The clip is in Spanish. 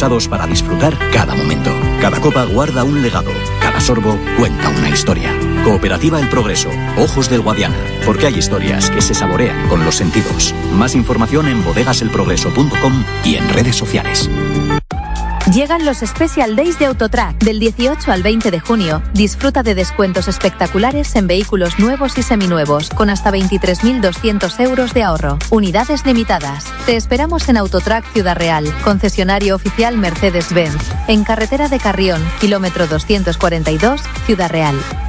pensados para disfrutar cada momento. Cada copa guarda un legado, cada sorbo cuenta una historia. Cooperativa El Progreso, Ojos del Guadiana, porque hay historias que se saborean con los sentidos. Más información en bodegaselprogreso.com y en redes sociales. Llegan los Special Days de Autotrac. Del 18 al 20 de junio, disfruta de descuentos espectaculares en vehículos nuevos y seminuevos, con hasta 23.200 euros de ahorro. Unidades limitadas. Te esperamos en Autotrac Ciudad Real, concesionario oficial Mercedes-Benz, en carretera de Carrión, kilómetro 242, Ciudad Real.